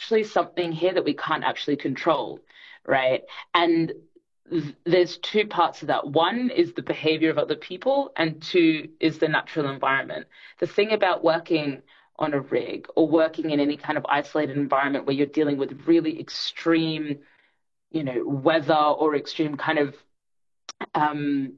actually something here that we can't actually control, right? And there's two parts of that. One is the behavior of other people, and two is the natural environment. The thing about working on a rig or working in any kind of isolated environment where you're dealing with really extreme, weather or extreme kind of um,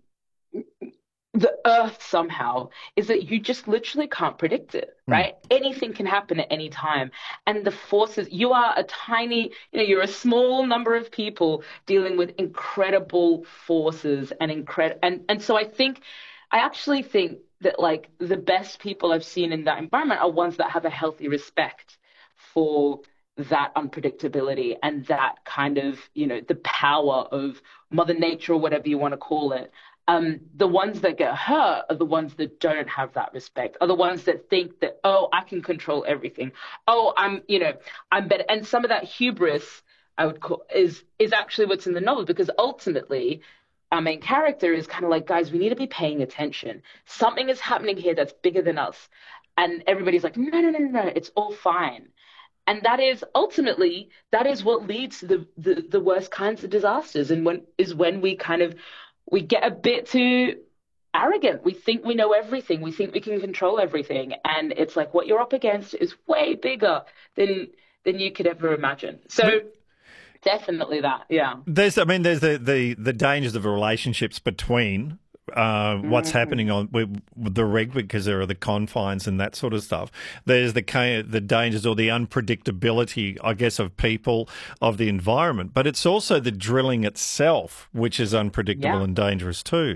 the earth somehow is that you just literally can't predict it, Mm. right? Anything can happen at any time. And the forces, you are a tiny, you're a small number of people dealing with incredible forces and so I actually think that like the best people I've seen in that environment are ones that have a healthy respect for that unpredictability and that kind of, the power of Mother Nature or whatever you want to call it. The ones that get hurt are the ones that don't have that respect, are the ones that think that, oh, I can control everything. Oh, I'm better. And some of that hubris I would call is actually what's in the novel, because ultimately our main character is kind of like, guys, we need to be paying attention. Something is happening here that's bigger than us. And everybody's like, no, no, no, no, no, it's all fine. And that is what leads to the worst kinds of disasters, and when we get a bit too arrogant. We think we know everything. We think we can control everything. And it's like what you're up against is way bigger than you could ever imagine. So definitely that, yeah. There's the dangers of relationships between what's happening on with the rig, because there are the confines and that sort of stuff. There's the dangers or the unpredictability, I guess, of people, of the environment. But it's also the drilling itself, which is unpredictable Yeah, and dangerous too.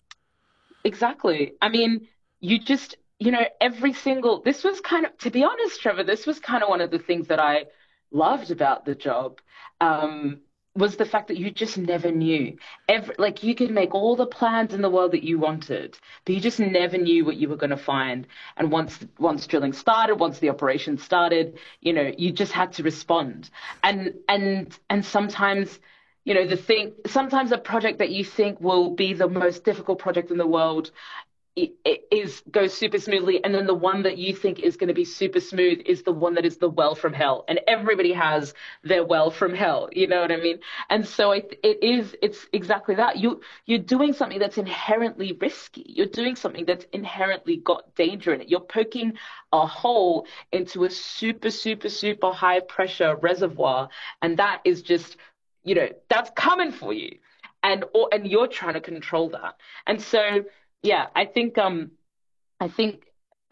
exactly. I mean, you just, this was kind of, to be honest, Trevor, this was kind of one of the things that I loved about the job. Um, was the fact that you just never knew. Like you could make all the plans in the world that you wanted, but you just never knew what you were going to find. And once drilling started, once the operation started, you just had to respond. And sometimes, sometimes a project that you think will be the most difficult project in the world goes super smoothly, and then the one that you think is going to be super smooth is the one that is the well from hell, and everybody has their well from hell, you know what I mean? And so it's exactly that. You're doing something that's inherently risky. You're doing something that's inherently got danger in it. You're poking a hole into a super super super high pressure reservoir, and that is just, that's coming for you, and you're trying to control that. And so yeah, I think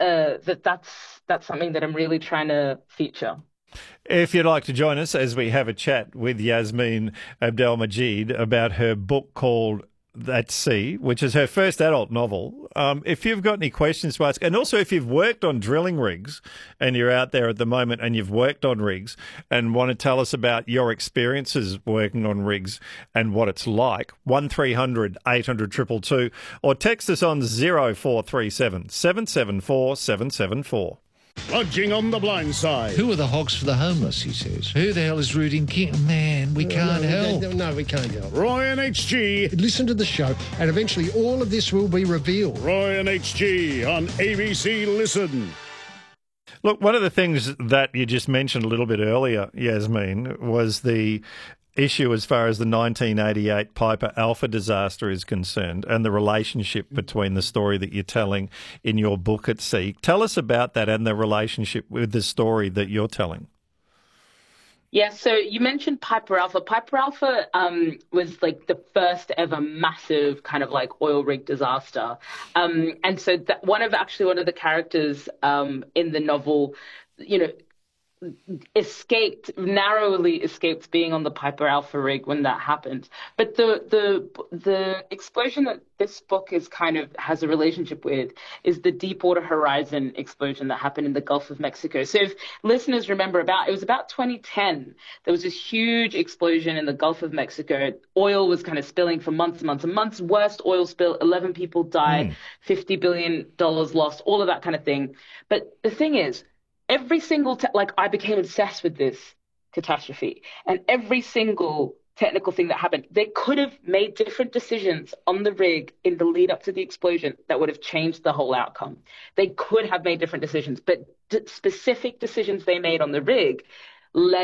that's something that I'm really trying to feature. If you'd like to join us as we have a chat with Yasmin Abdelmajid about her book called At Sea, which is her first adult novel. If you've got any questions to ask, and also if you've worked on drilling rigs and you're out there at the moment and you've worked on rigs and want to tell us about your experiences working on rigs and what it's like, 1300 800 222, or text us on 0437 774 774. Lodging on the blind side. Who are the hogs for the homeless, he says. Who the hell is rooting King? Man, we can't help. No, we can't help. Roy and HG. Listen to the show, and eventually all of this will be revealed. Roy and HG on ABC Listen. Look, one of the things that you just mentioned a little bit earlier, Yasmin, was the issue as far as the 1988 Piper Alpha disaster is concerned and the relationship between the story that you're telling in your book At Sea. Tell us about that and the relationship with the story that you're telling. Yeah, so you mentioned Piper Alpha. Piper Alpha was like the first ever massive kind of like oil rig disaster. And so one of the characters in the novel, narrowly escaped being on the Piper Alpha rig when that happened. But the explosion that this book has a relationship with is the Deepwater Horizon explosion that happened in the Gulf of Mexico. So if listeners remember, it was about 2010. There was this huge explosion in the Gulf of Mexico. Oil was kind of spilling for months and months and months. Worst oil spill, 11 people died, $50 billion lost, all of that kind of thing. But the thing is, every single, I became obsessed with this catastrophe, and every single technical thing that happened, they could have made different decisions on the rig in the lead up to the explosion that would have changed the whole outcome. They could have made different decisions, but specific decisions they made on the rig led